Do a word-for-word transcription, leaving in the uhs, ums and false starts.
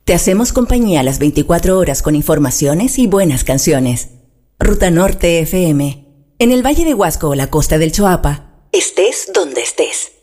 Te hacemos compañía las veinticuatro horas con informaciones y buenas canciones. Ruta Norte F M. En el Valle de Huasco o la costa del Choapa, estés donde estés.